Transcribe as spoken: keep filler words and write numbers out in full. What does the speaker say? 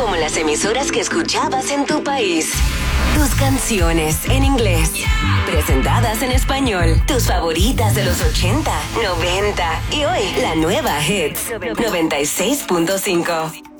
como las emisoras que escuchabas en tu país. Tus canciones en inglés, presentadas en español. Tus favoritas de los ochenta, noventa y hoy la nueva Hits noventa y seis punto cinco.